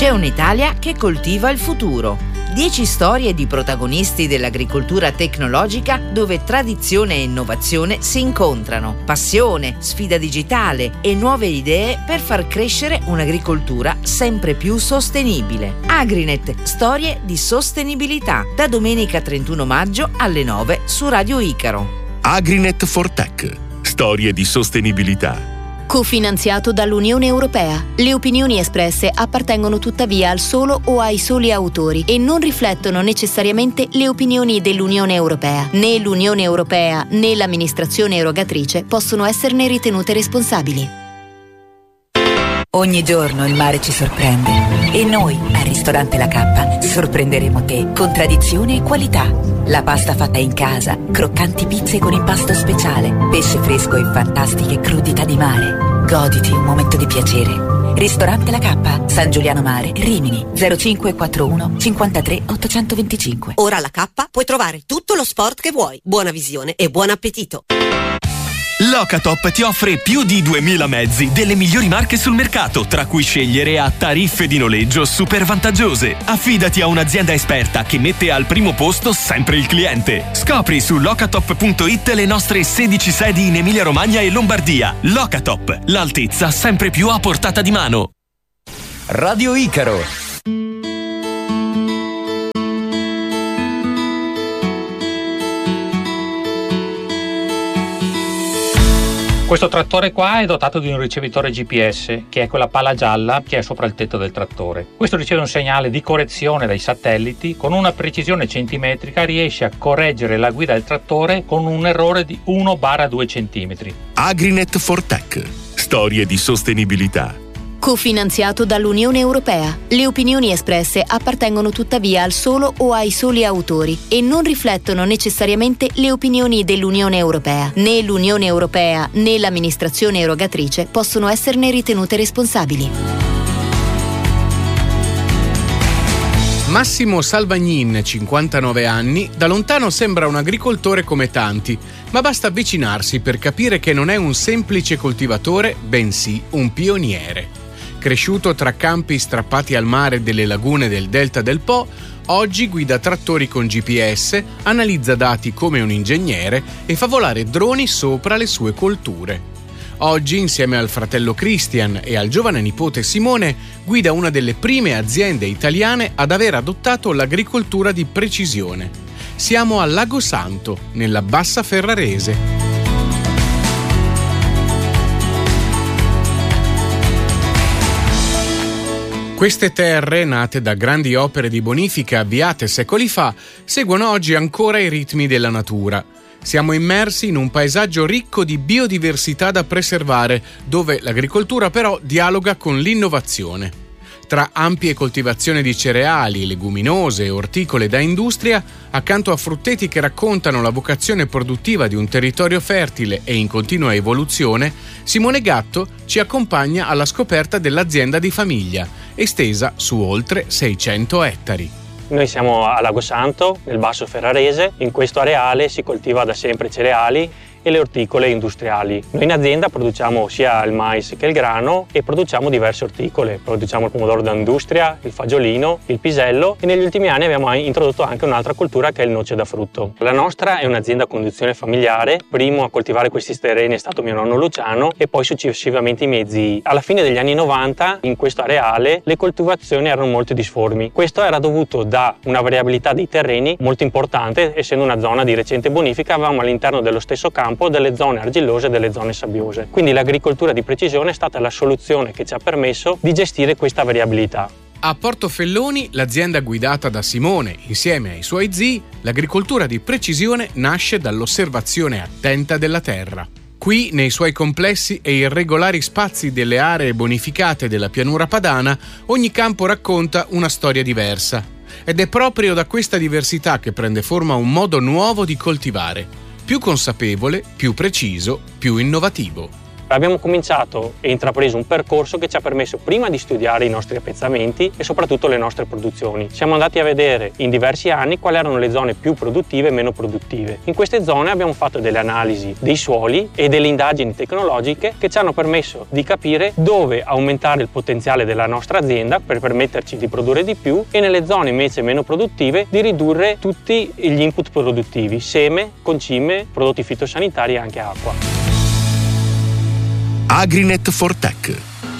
C'è un'Italia che coltiva il futuro. 10 storie di protagonisti dell'agricoltura tecnologica dove tradizione e innovazione si incontrano. Passione, sfida digitale e nuove idee per far crescere un'agricoltura sempre più sostenibile. Agrinet, storie di sostenibilità. Da domenica 31 maggio alle 9 su Radio Icaro. Agrinet for Tech. Storie di sostenibilità. Cofinanziato dall'Unione Europea. Le opinioni espresse appartengono tuttavia al solo o ai soli autori e non riflettono necessariamente le opinioni dell'Unione Europea. Né l'Unione Europea né l'amministrazione erogatrice possono esserne ritenute responsabili. Ogni giorno il mare ci sorprende e noi al ristorante La Cappa sorprenderemo te con tradizione e qualità. La pasta fatta in casa, croccanti pizze con impasto speciale, pesce fresco e fantastiche crudità di mare. Goditi un momento di piacere. Ristorante La Cappa, San Giuliano Mare, Rimini, 0541 53 825. Ora alla Cappa puoi trovare tutto lo sport che vuoi. Buona visione e buon appetito. Locatop ti offre più di 2000 mezzi delle migliori marche sul mercato, tra cui scegliere a tariffe di noleggio super vantaggiose. Affidati a un'azienda esperta che mette al primo posto sempre il cliente. Scopri su locatop.it le nostre 16 sedi in Emilia-Romagna e Lombardia. Locatop, l'altezza sempre più a portata di mano. Radio Icaro. Questo trattore qua è dotato di un ricevitore GPS, che è quella palla gialla che è sopra il tetto del trattore. Questo riceve un segnale di correzione dai satelliti, con una precisione centimetrica riesce a correggere la guida del trattore con un errore di 1/2 centimetri. Agrinet for Tech. Storie di sostenibilità. Cofinanziato dall'Unione Europea. Le opinioni espresse appartengono tuttavia al solo o ai soli autori e non riflettono necessariamente le opinioni dell'Unione Europea. Né l'Unione Europea né l'amministrazione erogatrice possono esserne ritenute responsabili. Massimo Salvagnin, 59 anni, da lontano sembra un agricoltore come tanti, ma basta avvicinarsi per capire che non è un semplice coltivatore, bensì un pioniere. Cresciuto tra campi strappati al mare delle lagune del delta del Po, oggi guida trattori con GPS, analizza dati come un ingegnere e fa volare droni sopra le sue colture. Oggi, insieme al fratello Christian e al giovane nipote Simone, guida una delle prime aziende italiane ad aver adottato l'agricoltura di precisione. Siamo a Lago Santo, nella Bassa Ferrarese. Queste terre, nate da grandi opere di bonifica avviate secoli fa, seguono oggi ancora i ritmi della natura. Siamo immersi in un paesaggio ricco di biodiversità da preservare, dove l'agricoltura però dialoga con l'innovazione. Tra ampie coltivazioni di cereali, leguminose e orticole da industria, accanto a frutteti che raccontano la vocazione produttiva di un territorio fertile e in continua evoluzione, Simone Gatto ci accompagna alla scoperta dell'azienda di famiglia, estesa su oltre 600 ettari. Noi siamo a Lago Santo, nel Basso Ferrarese. In questo areale si coltiva da sempre cereali e le orticole industriali. Noi in azienda produciamo sia il mais che il grano e produciamo diverse orticole. Produciamo il pomodoro d'industria, il fagiolino, il pisello e negli ultimi anni abbiamo introdotto anche un'altra coltura che è il noce da frutto. La nostra è un'azienda a conduzione familiare. Primo a coltivare questi terreni è stato mio nonno Luciano e poi successivamente i miei zii. Alla fine degli anni 90 in questo areale le coltivazioni erano molto disformi. Questo era dovuto da una variabilità dei terreni molto importante. Essendo una zona di recente bonifica, avevamo all'interno dello stesso campo delle zone argillose e delle zone sabbiose. Quindi l'agricoltura di precisione è stata la soluzione che ci ha permesso di gestire questa variabilità. A Portofelloni, l'azienda guidata da Simone, insieme ai suoi zii, l'agricoltura di precisione nasce dall'osservazione attenta della terra. Qui, nei suoi complessi e irregolari spazi delle aree bonificate della pianura padana, ogni campo racconta una storia diversa. Ed è proprio da questa diversità che prende forma un modo nuovo di coltivare, più consapevole, più preciso, più innovativo. Abbiamo cominciato e intrapreso un percorso che ci ha permesso prima di studiare i nostri appezzamenti e soprattutto le nostre produzioni. Siamo andati a vedere in diversi anni quali erano le zone più produttive e meno produttive. In queste zone abbiamo fatto delle analisi dei suoli e delle indagini tecnologiche che ci hanno permesso di capire dove aumentare il potenziale della nostra azienda per permetterci di produrre di più, e nelle zone invece meno produttive di ridurre tutti gli input produttivi: seme, concime, prodotti fitosanitari e anche acqua. Agrinet for Tech.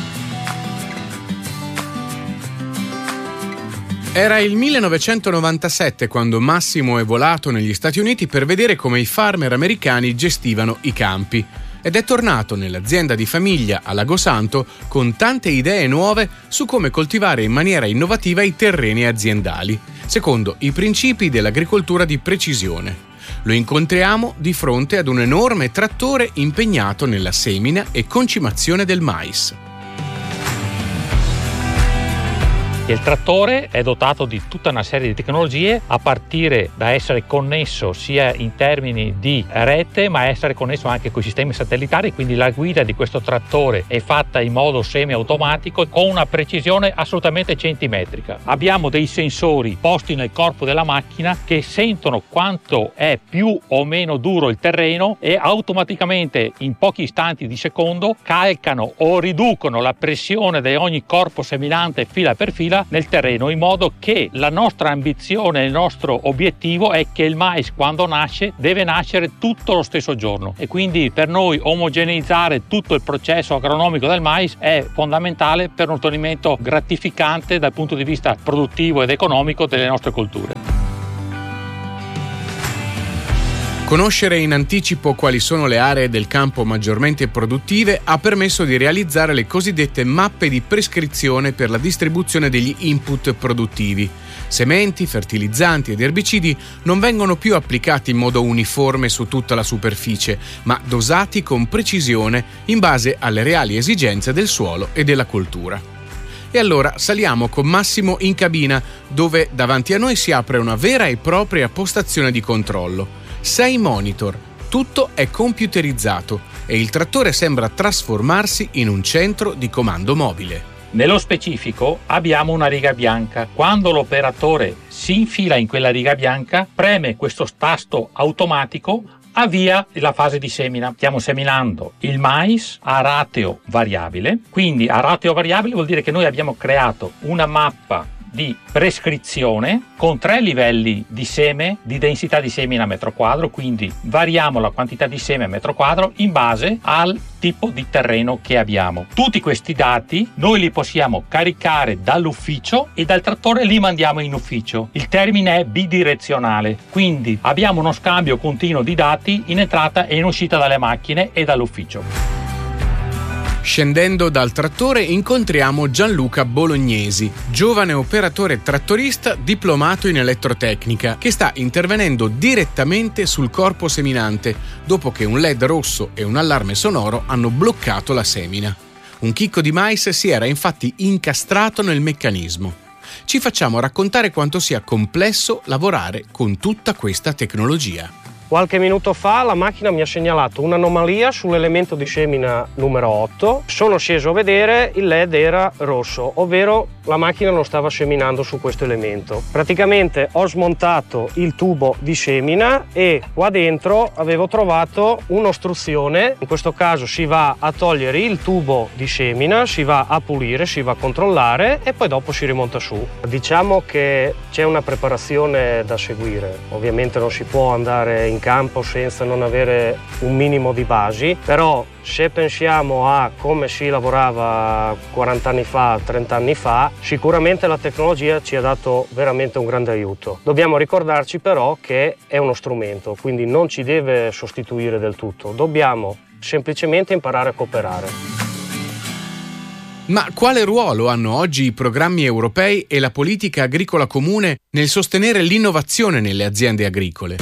Era il 1997 quando Massimo è volato negli Stati Uniti per vedere come i farmer americani gestivano i campi, ed è tornato nell'azienda di famiglia a Lagosanto con tante idee nuove su come coltivare in maniera innovativa i terreni aziendali, secondo i principi dell'agricoltura di precisione. Lo incontriamo di fronte ad un enorme trattore impegnato nella semina e concimazione del mais. Il trattore è dotato di tutta una serie di tecnologie, a partire da essere connesso sia in termini di rete, ma essere connesso anche con i sistemi satellitari, quindi la guida di questo trattore è fatta in modo semi-automatico con una precisione assolutamente centimetrica. Abbiamo dei sensori posti nel corpo della macchina che sentono quanto è più o meno duro il terreno e automaticamente in pochi istanti di secondo calcano o riducono la pressione di ogni corpo seminante fila per fila nel terreno, in modo che la nostra ambizione, il nostro obiettivo è che il mais, quando nasce, deve nascere tutto lo stesso giorno, e quindi per noi omogeneizzare tutto il processo agronomico del mais è fondamentale per un ottenimento gratificante dal punto di vista produttivo ed economico delle nostre colture. Conoscere in anticipo quali sono le aree del campo maggiormente produttive ha permesso di realizzare le cosiddette mappe di prescrizione per la distribuzione degli input produttivi. Sementi, fertilizzanti ed erbicidi non vengono più applicati in modo uniforme su tutta la superficie, ma dosati con precisione in base alle reali esigenze del suolo e della coltura. E allora saliamo con Massimo in cabina, dove davanti a noi si apre una vera e propria postazione di controllo. 6 monitor, tutto è computerizzato e il trattore sembra trasformarsi in un centro di comando mobile. Nello specifico abbiamo una riga bianca. Quando l'operatore si infila in quella riga bianca, preme questo tasto automatico, avvia la fase di semina. Stiamo seminando il mais a rateo variabile, quindi a rateo variabile vuol dire che noi abbiamo creato una mappa di prescrizione con 3 livelli di seme, di densità di semina a metro quadro, quindi variamo la quantità di seme a metro quadro in base al tipo di terreno che abbiamo. Tutti questi dati noi li possiamo caricare dall'ufficio e dal trattore li mandiamo in ufficio. Il termine è bidirezionale, quindi abbiamo uno scambio continuo di dati in entrata e in uscita dalle macchine e dall'ufficio. Scendendo dal trattore incontriamo Gianluca Bolognesi, giovane operatore trattorista diplomato in elettrotecnica, che sta intervenendo direttamente sul corpo seminante dopo che un LED rosso e un allarme sonoro hanno bloccato la semina. Un chicco di mais si era infatti incastrato nel meccanismo. Ci facciamo raccontare quanto sia complesso lavorare con tutta questa tecnologia. Qualche minuto fa la macchina mi ha segnalato un'anomalia sull'elemento di semina numero 8. Sono sceso a vedere, il LED era rosso, ovvero la macchina non stava seminando su questo elemento. Praticamente ho smontato il tubo di semina e qua dentro avevo trovato un'ostruzione. In questo caso si va a togliere il tubo di semina, si va a pulire, si va a controllare e poi dopo si rimonta su. Diciamo che c'è una preparazione da seguire. Ovviamente non si può andare in campo senza non avere un minimo di basi, però se pensiamo a come si lavorava 40 anni fa, 30 anni fa, sicuramente la tecnologia ci ha dato veramente un grande aiuto. Dobbiamo ricordarci però che è uno strumento, quindi non ci deve sostituire del tutto, dobbiamo semplicemente imparare a cooperare. Ma quale ruolo hanno oggi i programmi europei e la politica agricola comune nel sostenere l'innovazione nelle aziende agricole?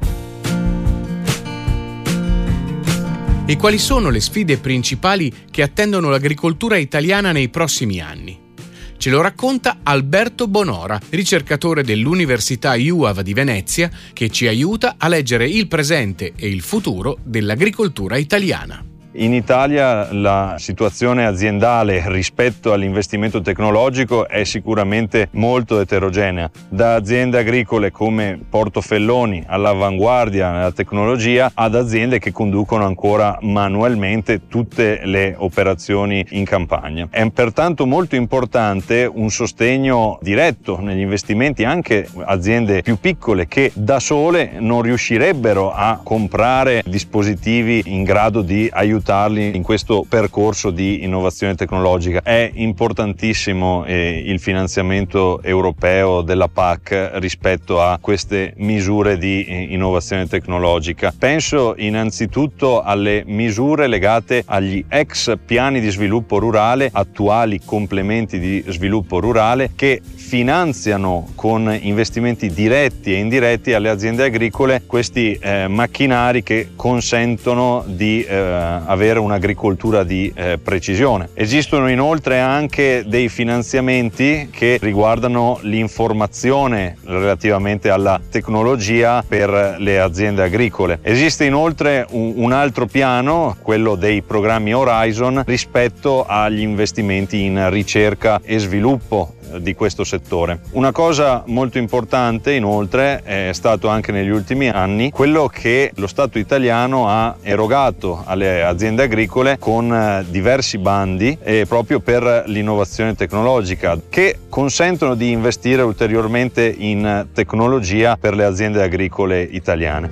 E quali sono le sfide principali che attendono l'agricoltura italiana nei prossimi anni? Ce lo racconta Alberto Bonora, ricercatore dell'Università IUAV di Venezia, che ci aiuta a leggere il presente e il futuro dell'agricoltura italiana. In Italia la situazione aziendale rispetto all'investimento tecnologico è sicuramente molto eterogenea, da aziende agricole come Portofelloni all'avanguardia nella tecnologia ad aziende che conducono ancora manualmente tutte le operazioni in campagna. È pertanto molto importante un sostegno diretto negli investimenti anche aziende più piccole che da sole non riuscirebbero a comprare dispositivi in grado di aiutarli in questo percorso di innovazione tecnologica. È importantissimo il finanziamento europeo della PAC rispetto a queste misure di innovazione tecnologica. Penso innanzitutto alle misure legate agli ex piani di sviluppo rurale, attuali complementi di sviluppo rurale, che finanziano con investimenti diretti e indiretti alle aziende agricole questi macchinari che consentono di avere un'agricoltura di precisione. Esistono inoltre anche dei finanziamenti che riguardano l'informazione relativamente alla tecnologia per le aziende agricole. Esiste inoltre un altro piano, quello dei programmi Horizon, rispetto agli investimenti in ricerca e sviluppo di questo settore. Una cosa molto importante inoltre è stato anche negli ultimi anni quello che lo Stato italiano ha erogato alle aziende agricole con diversi bandi proprio per l'innovazione tecnologica, che consentono di investire ulteriormente in tecnologia per le aziende agricole italiane.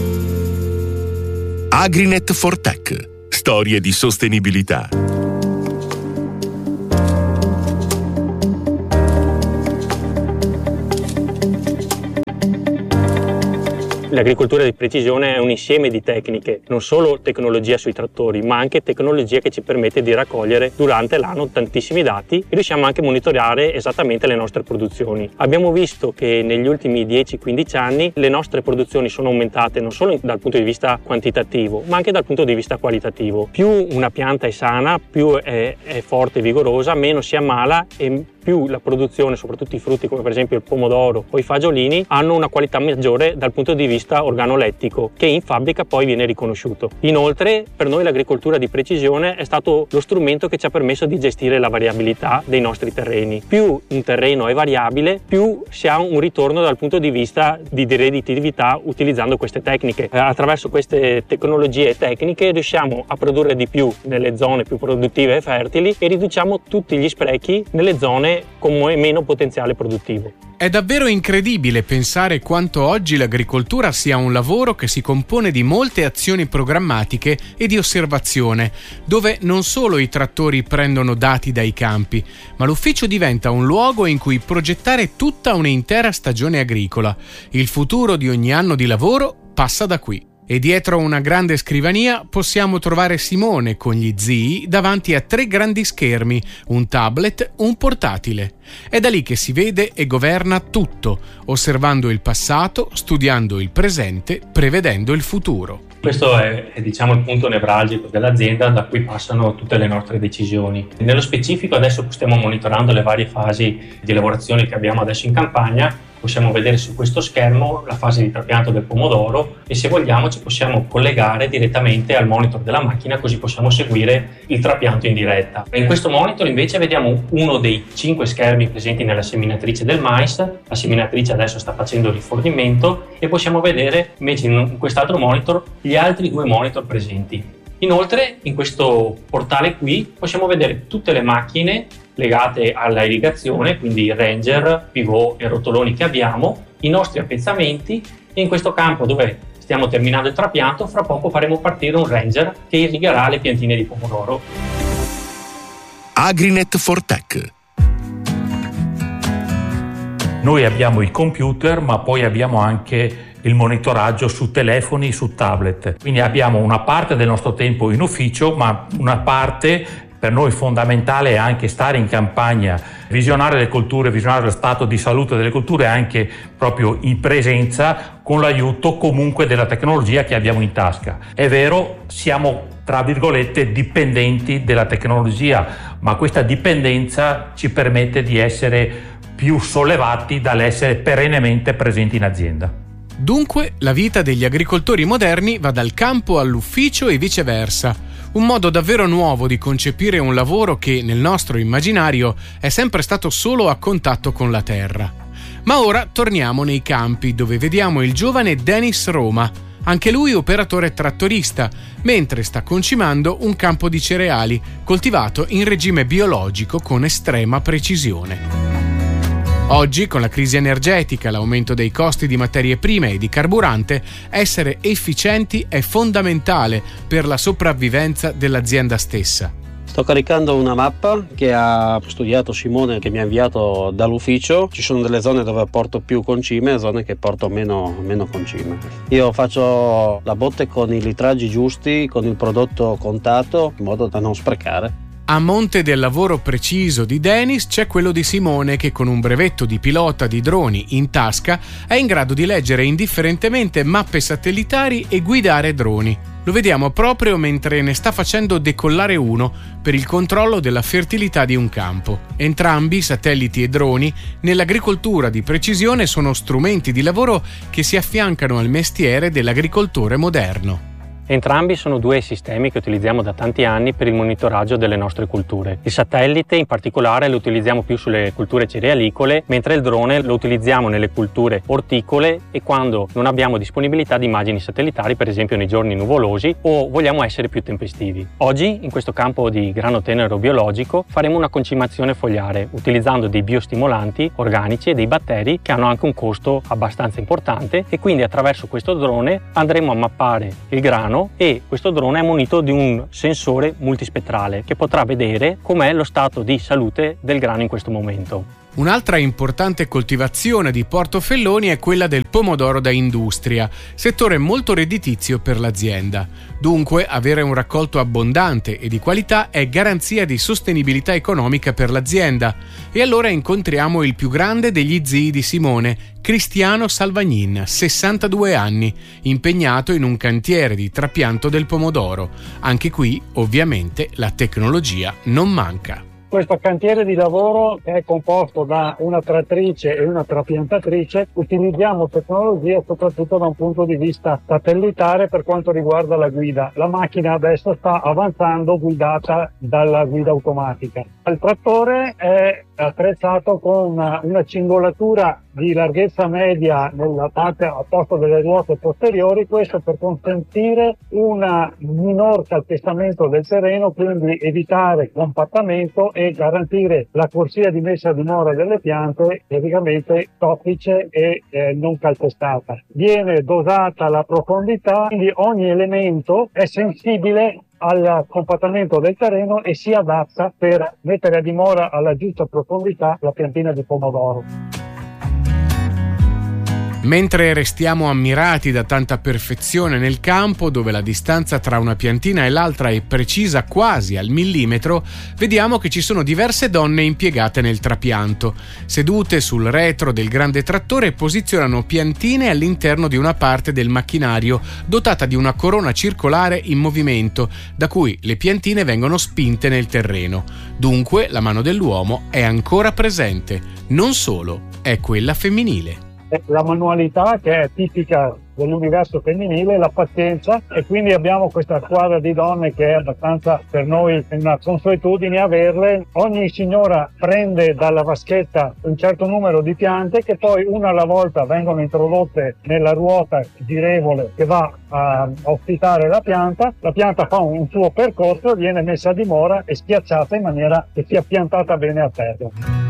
Agrinet for Tech. Storie di sostenibilità. L'agricoltura di precisione è un insieme di tecniche, non solo tecnologia sui trattori, ma anche tecnologia che ci permette di raccogliere durante l'anno tantissimi dati e riusciamo anche a monitorare esattamente le nostre produzioni. Abbiamo visto che negli ultimi 10-15 anni le nostre produzioni sono aumentate non solo dal punto di vista quantitativo, ma anche dal punto di vista qualitativo. Più una pianta è sana, più è forte e vigorosa, meno si ammala e più la produzione, soprattutto i frutti come per esempio il pomodoro o i fagiolini, hanno una qualità maggiore dal punto di vista organolettico, che in fabbrica poi viene riconosciuto. Inoltre, per noi l'agricoltura di precisione è stato lo strumento che ci ha permesso di gestire la variabilità dei nostri terreni. Più un terreno è variabile, più si ha un ritorno dal punto di vista di redditività utilizzando queste tecniche. Attraverso queste tecnologie e tecniche riusciamo a produrre di più nelle zone più produttive e fertili e riduciamo tutti gli sprechi nelle zone con meno potenziale produttivo. È davvero incredibile pensare quanto oggi l'agricoltura sia un lavoro che si compone di molte azioni programmatiche e di osservazione, dove non solo i trattori prendono dati dai campi, ma l'ufficio diventa un luogo in cui progettare tutta un'intera stagione agricola. Il futuro di ogni anno di lavoro passa da qui. E dietro una grande scrivania possiamo trovare Simone con gli zii davanti a 3 grandi schermi, un tablet, un portatile. È da lì che si vede e governa tutto, osservando il passato, studiando il presente, prevedendo il futuro. Questo è diciamo il punto nevralgico dell'azienda da cui passano tutte le nostre decisioni. Nello specifico adesso stiamo monitorando le varie fasi di lavorazione che abbiamo adesso in campagna. Possiamo vedere su questo schermo la fase di trapianto del pomodoro e se vogliamo ci possiamo collegare direttamente al monitor della macchina, così possiamo seguire il trapianto in diretta. In questo monitor invece vediamo uno dei 5 schermi presenti nella seminatrice del mais. La seminatrice adesso sta facendo il rifornimento e possiamo vedere invece in quest'altro monitor gli altri 2 monitor presenti. Inoltre in questo portale qui possiamo vedere tutte le macchine legate alla irrigazione, quindi Ranger, pivot e rotoloni che abbiamo, i nostri appezzamenti e in questo campo dove stiamo terminando il trapianto fra poco faremo partire un Ranger che irrigherà le piantine di pomodoro. Agrinet for Tech. Noi abbiamo i computer, ma poi abbiamo anche il monitoraggio su telefoni, su tablet. Quindi abbiamo una parte del nostro tempo in ufficio, ma una parte per noi fondamentale è anche stare in campagna, visionare le colture, visionare lo stato di salute delle colture anche proprio in presenza con l'aiuto comunque della tecnologia che abbiamo in tasca. È vero, siamo tra virgolette dipendenti della tecnologia, ma questa dipendenza ci permette di essere più sollevati dall'essere perennemente presenti in azienda. Dunque, la vita degli agricoltori moderni va dal campo all'ufficio e viceversa. Un modo davvero nuovo di concepire un lavoro che nel nostro immaginario è sempre stato solo a contatto con la terra. Ma ora torniamo nei campi, dove vediamo il giovane Denis Roma, anche lui operatore trattorista, mentre sta concimando un campo di cereali coltivato in regime biologico con estrema precisione. Oggi, con la crisi energetica, l'aumento dei costi di materie prime e di carburante, essere efficienti è fondamentale per la sopravvivenza dell'azienda stessa. Sto caricando una mappa che ha studiato Simone, che mi ha inviato dall'ufficio. Ci sono delle zone dove porto più concime e zone che porto meno concime. Io faccio la botte con i litraggi giusti, con il prodotto contato, in modo da non sprecare. A monte del lavoro preciso di Denis c'è quello di Simone, che con un brevetto di pilota di droni in tasca è in grado di leggere indifferentemente mappe satellitari e guidare droni. Lo vediamo proprio mentre ne sta facendo decollare uno per il controllo della fertilità di un campo. Entrambi, satelliti e droni, nell'agricoltura di precisione sono strumenti di lavoro che si affiancano al mestiere dell'agricoltore moderno. Entrambi sono due sistemi che utilizziamo da tanti anni per il monitoraggio delle nostre culture. Il satellite in particolare lo utilizziamo più sulle culture cerealicole, mentre il drone lo utilizziamo nelle culture orticole e quando non abbiamo disponibilità di immagini satellitari, per esempio nei giorni nuvolosi, o vogliamo essere più tempestivi. Oggi, in questo campo di grano tenero biologico, faremo una concimazione fogliare utilizzando dei biostimolanti organici e dei batteri che hanno anche un costo abbastanza importante, e quindi attraverso questo drone andremo a mappare il grano, e questo drone è munito di un sensore multispettrale che potrà vedere com'è lo stato di salute del grano in questo momento. Un'altra importante coltivazione di Portofelloni è quella del pomodoro da industria, settore molto redditizio per l'azienda. Dunque, avere un raccolto abbondante e di qualità è garanzia di sostenibilità economica per l'azienda. E allora incontriamo il più grande degli zii di Simone, Cristiano Salvagnin, 62 anni, impegnato in un cantiere di trapianto del pomodoro. Anche qui, ovviamente, la tecnologia non manca. Questo cantiere di lavoro è composto da una trattrice e una trapiantatrice. Utilizziamo tecnologia soprattutto da un punto di vista satellitare per quanto riguarda la guida. La macchina adesso sta avanzando guidata dalla guida automatica. Il trattore è attrezzato con una cingolatura di larghezza media nella parte a posto delle ruote posteriori, questo per consentire un minor calpestamento del terreno, quindi evitare compattamento e garantire la corsia di messa a dimora delle piante praticamente soffice e non calpestata. Viene dosata la profondità, quindi ogni elemento è sensibile al compattamento del terreno e si adatta per mettere a dimora alla giusta profondità la piantina di pomodoro. Mentre restiamo ammirati da tanta perfezione nel campo, dove la distanza tra una piantina e l'altra è precisa quasi al millimetro, vediamo che ci sono diverse donne impiegate nel trapianto. Sedute sul retro del grande trattore posizionano piantine all'interno di una parte del macchinario dotata di una corona circolare in movimento, da cui le piantine vengono spinte nel terreno. Dunque la mano dell'uomo è ancora presente, non solo, è quella femminile. La manualità che è tipica dell'universo femminile, la pazienza, e quindi abbiamo questa squadra di donne che è abbastanza per noi una consuetudine averle. Ogni signora prende dalla vaschetta un certo numero di piante che poi una alla volta vengono introdotte nella ruota girevole che va a ospitare la pianta fa un suo percorso, viene messa a dimora e schiacciata in maniera che sia piantata bene a terra.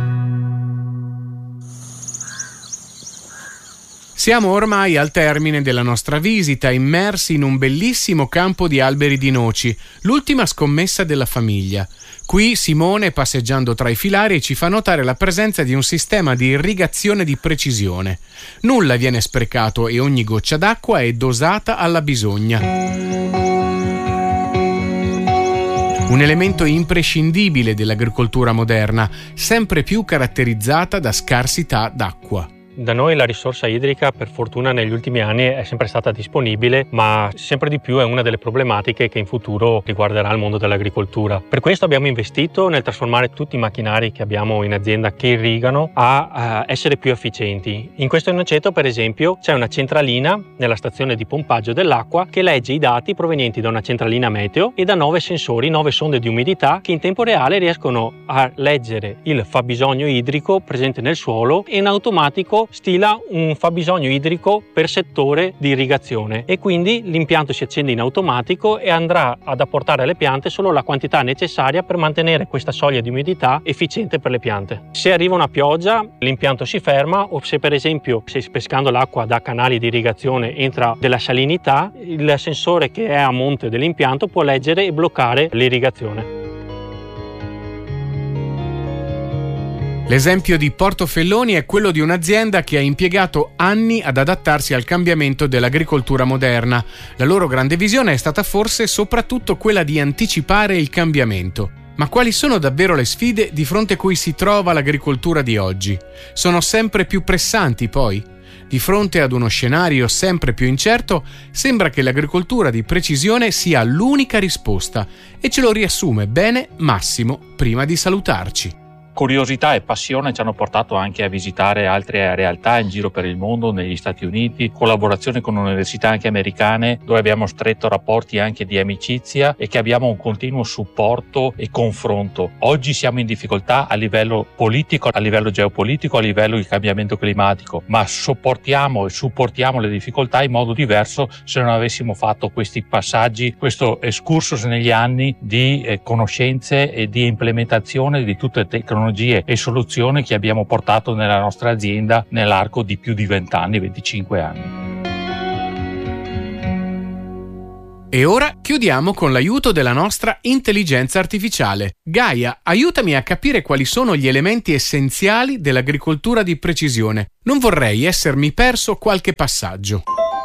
Siamo ormai al termine della nostra visita, immersi in un bellissimo campo di alberi di noci, l'ultima scommessa della famiglia. Qui Simone, passeggiando tra i filari, ci fa notare la presenza di un sistema di irrigazione di precisione. Nulla viene sprecato e ogni goccia d'acqua è dosata alla bisogna. Un elemento imprescindibile dell'agricoltura moderna, sempre più caratterizzata da scarsità d'acqua. Da noi la risorsa idrica, per fortuna, negli ultimi anni è sempre stata disponibile, ma sempre di più è una delle problematiche che in futuro riguarderà il mondo dell'agricoltura. Per questo abbiamo investito nel trasformare tutti i macchinari che abbiamo in azienda che irrigano a essere più efficienti. In questo Innoceto, per esempio, c'è una centralina nella stazione di pompaggio dell'acqua che legge i dati provenienti da una centralina meteo e da 9 sensori, 9 sonde di umidità che in tempo reale riescono a leggere il fabbisogno idrico presente nel suolo e in automatico stila un fabbisogno idrico per settore di irrigazione, e quindi l'impianto si accende in automatico e andrà ad apportare alle piante solo la quantità necessaria per mantenere questa soglia di umidità efficiente per le piante. Se arriva una pioggia, l'impianto si ferma, o se per esempio pescando l'acqua da canali di irrigazione entra della salinità, il sensore che è a monte dell'impianto può leggere e bloccare l'irrigazione. L'esempio di Portofelloni è quello di un'azienda che ha impiegato anni ad adattarsi al cambiamento dell'agricoltura moderna. La loro grande visione è stata forse soprattutto quella di anticipare il cambiamento. Ma quali sono davvero le sfide di fronte a cui si trova l'agricoltura di oggi? Sono sempre più pressanti, poi? Di fronte ad uno scenario sempre più incerto, sembra che l'agricoltura di precisione sia l'unica risposta, e ce lo riassume bene Massimo prima di salutarci. Curiosità e passione ci hanno portato anche a visitare altre realtà in giro per il mondo, negli Stati Uniti, collaborazione con università anche americane, dove abbiamo stretto rapporti anche di amicizia e che abbiamo un continuo supporto e confronto. Oggi siamo in difficoltà a livello politico, a livello geopolitico, a livello di cambiamento climatico, ma sopportiamo e supportiamo le difficoltà in modo diverso se non avessimo fatto questi passaggi, questo excursus negli anni di conoscenze e di implementazione di tutte le tecnologie e soluzioni che abbiamo portato nella nostra azienda nell'arco di più di 20 anni, 25 anni. E ora chiudiamo con l'aiuto della nostra intelligenza artificiale. Gaia, aiutami a capire quali sono gli elementi essenziali dell'agricoltura di precisione. Non vorrei essermi perso qualche passaggio.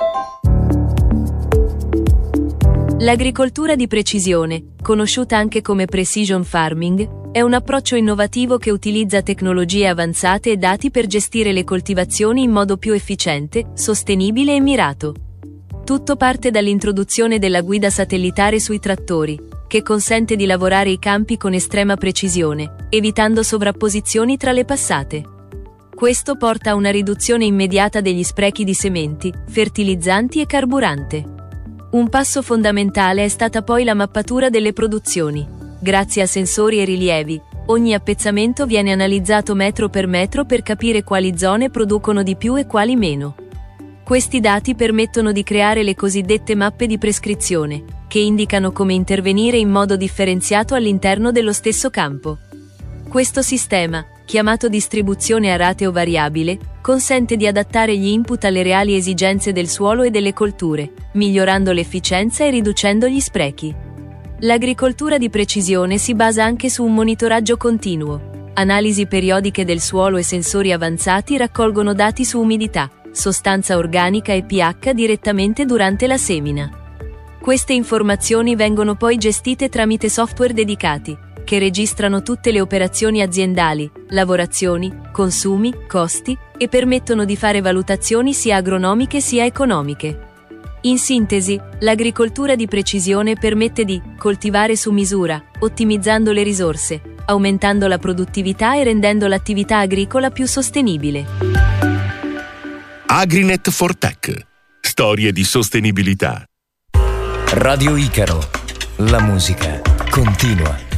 L'agricoltura di precisione, conosciuta anche come precision farming, è un approccio innovativo che utilizza tecnologie avanzate e dati per gestire le coltivazioni in modo più efficiente, sostenibile e mirato. Tutto parte dall'introduzione della guida satellitare sui trattori, che consente di lavorare i campi con estrema precisione, evitando sovrapposizioni tra le passate. Questo porta a una riduzione immediata degli sprechi di sementi, fertilizzanti e carburante. Un passo fondamentale è stata poi la mappatura delle produzioni. Grazie a sensori e rilievi, ogni appezzamento viene analizzato metro per capire quali zone producono di più e quali meno. Questi dati permettono di creare le cosiddette mappe di prescrizione, che indicano come intervenire in modo differenziato all'interno dello stesso campo. Questo sistema, chiamato distribuzione a rateo variabile, consente di adattare gli input alle reali esigenze del suolo e delle colture, migliorando l'efficienza e riducendo gli sprechi. L'agricoltura di precisione si basa anche su un monitoraggio continuo. Analisi periodiche del suolo e sensori avanzati raccolgono dati su umidità, sostanza organica e pH direttamente durante la semina. Queste informazioni vengono poi gestite tramite software dedicati, che registrano tutte le operazioni aziendali, lavorazioni, consumi, costi, e permettono di fare valutazioni sia agronomiche sia economiche. In sintesi, l'agricoltura di precisione permette di coltivare su misura, ottimizzando le risorse, aumentando la produttività e rendendo l'attività agricola più sostenibile. Agrinet for Tech. Storie di sostenibilità. Radio Icaro. La musica continua.